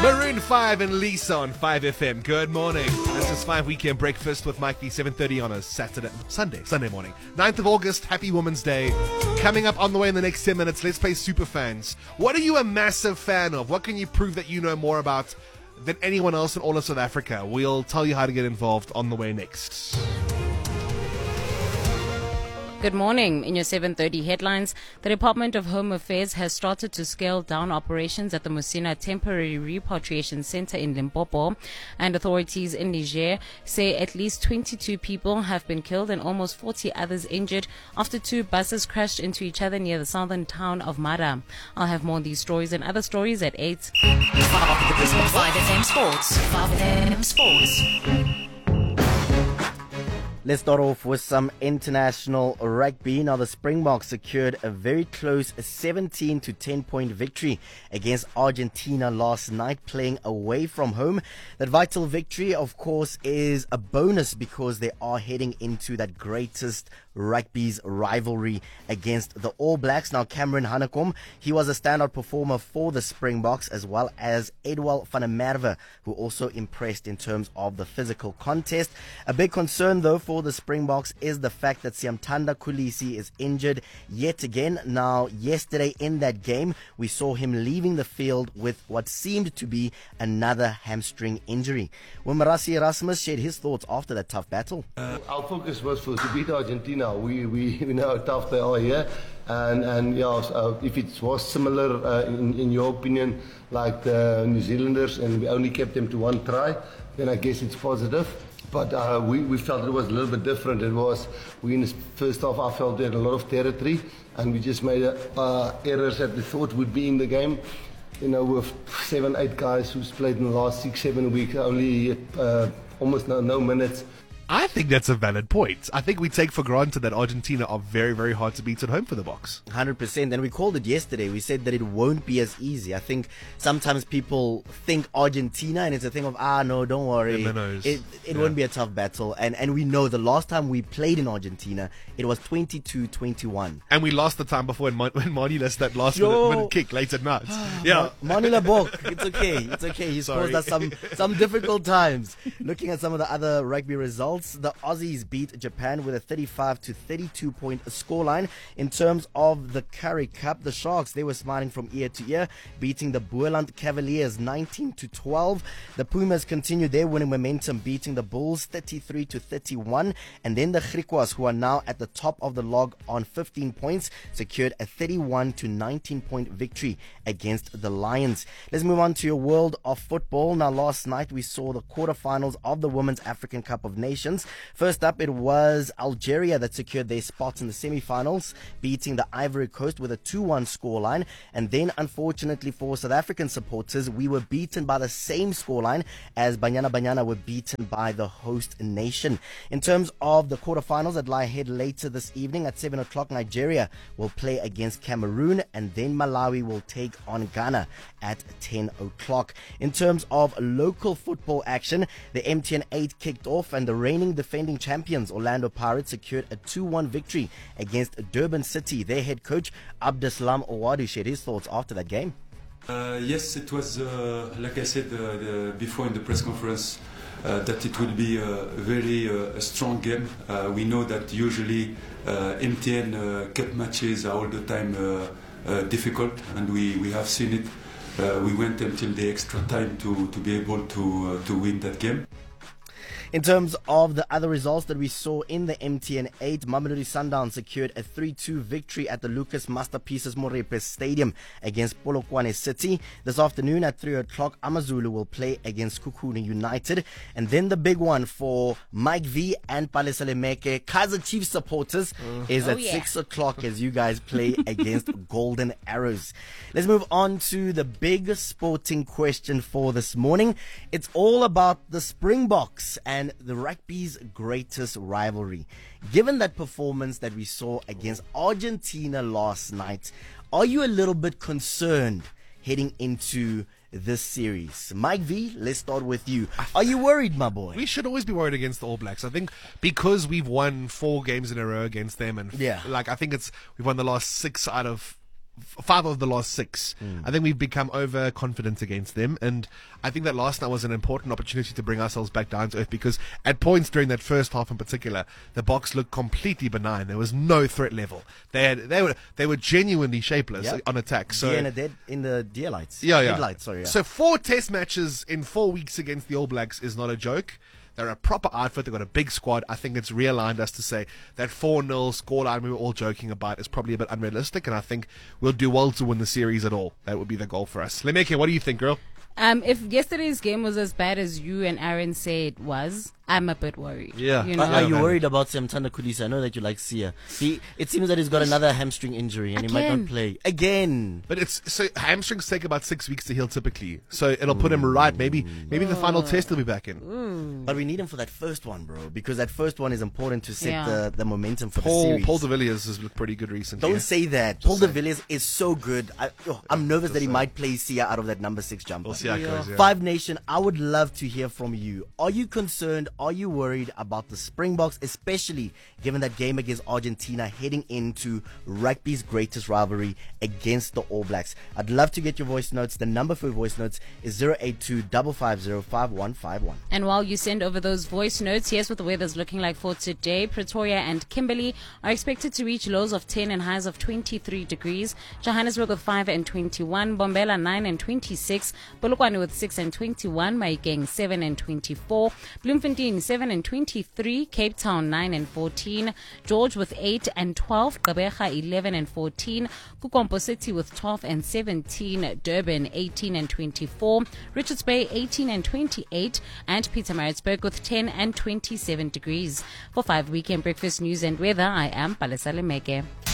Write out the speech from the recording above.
Maroon 5 and Lisa on 5FM. Good morning. This is 5 Weekend Breakfast with Mike V, 7:30 on a Sunday morning. 9th of August, happy Women's Day. Coming up on the way in the next 10 minutes, let's play Superfans. What are you a massive fan of? What can you prove that you know more about than anyone else in all of South Africa? We'll tell you how to get involved on the way next. Good morning. In your 7:30 headlines, the Department of Home Affairs has started to scale down operations at the Musina Temporary Repatriation Center in Limpopo, and authorities in Niger say at least 22 people have been killed and almost 40 others injured after two buses crashed into each other near the southern town of Mara. I'll have more of these stories and other stories at 8. 5FM Sports. 5FM Sports. Let's start off with some international rugby. Now, the Springboks secured a very close 17 to 10 point victory against Argentina last night, playing away from home. That vital victory, of course, is a bonus because they are heading into that greatest rugby's rivalry against the All Blacks. Now, Cameron Hanekom, he was a standout performer for the Springboks, as well as Edwal van der Merwe, who also impressed in terms of the physical contest. A big concern, though, for the Springboks is the fact that Siamtanda Kulisi is injured yet again. Now, yesterday in that game, we saw him leaving the field with what seemed to be another hamstring injury. Wimarasi Erasmus shared his thoughts after that tough battle. Our focus was to beat Argentina. We know how tough they are here, and yeah, so if it was similar in your opinion, like the New Zealanders, and we only kept them to one try, then I guess it's positive. But we felt it was a little bit different. We in the first half, I felt we had a lot of territory, and we just made errors that we thought would be in the game. You know, with 7-8 guys who's played in the last 6-7 weeks, only almost no minutes. I think that's a valid point. I think we take for granted that Argentina are very, very hard to beat at home for the Boks. 100%. And we called it yesterday. We said that it won't be as easy. I think sometimes people think Argentina and it's a thing of, no, don't worry. It won't be a tough battle. And we know the last time we played in Argentina, it was 22-21. And we lost the time before when Manila that last minute kick late at night. Yeah. Manila Bok, it's okay. It's okay. He's caused us some difficult times. Looking at some of the other rugby results, the Aussies beat Japan with a 35 to 32 point scoreline. In terms of the Currie Cup, the Sharks, they were smiling from ear to ear, beating the Boerland Cavaliers 19 to 12. The Pumas continued their winning momentum, beating the Bulls 33 to 31. And then the Griquas, who are now at the top of the log on 15 points, secured a 31 to 19 point victory against the Lions. Let's move on to your world of football. Now, last night we saw the quarterfinals of the Women's African Cup of Nations. First up, it was Algeria that secured their spot in the semi-finals, beating the Ivory Coast with a 2-1 scoreline. And then, unfortunately for South African supporters, we were beaten by the same scoreline as Banyana Banyana were beaten by the host nation. In terms of the quarterfinals that lie ahead later this evening at 7 o'clock, Nigeria will play against Cameroon, and then Malawi will take on Ghana at 10 o'clock. In terms of local football action, the MTN 8 kicked off, and the reigning defending champions Orlando Pirates secured a 2-1 victory against Durban City. Their head coach Abdeslam Owadu shared his thoughts after that game. Yes, it was like I said before in the press conference that it will be a very strong game. We know that usually MTN Cup matches are all the time difficult, and we have seen it. We went until the extra time to be able to win that game. In terms of the other results that we saw in the MTN 8, Mamelodi Sundowns secured a 3-2 victory at the Lucas Masterpieces Morepe Stadium against Polokwane City. This afternoon at 3 o'clock, Amazulu will play against Kukuna United. And then the big one for Mike V and Palesa Lemeke, Kaizer Chiefs supporters, is at 6 o'clock as you guys play against Golden Arrows. Let's move on to the big sporting question for this morning. It's all about the Springboks and the rugby's greatest rivalry. Given that performance that we saw against Argentina last night, are you a little bit concerned heading into this series? Mike V, let's start with you. Are you worried, my boy? We should always be worried against the All Blacks. I think because we've won 4 games in a row against them, and I think we've won the last 6 out of 5 of the last 6. I think we've become overconfident against them, and I think that last night was an important opportunity to bring ourselves back down to earth, because at points during that first half in particular, the box looked completely benign. There was no threat level. They were genuinely shapeless on attack. So in the deer lights. Yeah. Sorry. So 4 test matches in 4 weeks against the All Blacks is not a joke. They're a proper outfit. They've got a big squad. I think it's realigned us to say that 4-0 scoreline we were all joking about is probably a bit unrealistic, and I think we'll do well to win the series at all. That would be the goal for us. Lemeke, what do you think, girl? If yesterday's game was as bad as you and Aaron say it was, I'm a bit worried. Yeah. You know? Are you worried about Samtanda Kulisa? I know that you like Sia. It seems that he's got another hamstring injury and he might not play again. But hamstrings take about 6 weeks to heal typically, so it'll put him right. Maybe the final test he'll be back in. But we need him for that first one, bro, because that first one is important to set the momentum for the series. Paul de Villiers has looked pretty good recently. Don't say that. Paul de Villiers is so good. I'm nervous that he might play Sia out of that number 6 jumper. We'll see how it goes. Five Nation, I would love to hear from you. Are you concerned? Are you worried about the Springboks, especially given that game against Argentina heading into rugby's greatest rivalry against the All Blacks? I'd love to get your voice notes. The number for your voice notes is 082-550-5151. And while you send over those voice notes, here's what the weather's looking like for today. Pretoria and Kimberley are expected to reach lows of 10 and highs of 23 degrees. Johannesburg with 5 and 21. Bombela 9 and 26. Polokwane with 6 and 21. Maikeng 7 and 24. Bloemfontein 7 and 23. Cape Town 9 and 14. George with 8 and 12. Gqeberha 11 and 14. Kukompo City with 12 and 17. Durban 18 and 24. Richards Bay 18 and 28. And Pietermaritzburg with 10 and 27 degrees. For 5 Weekend Breakfast News and Weather, I am Palesa Lemeke.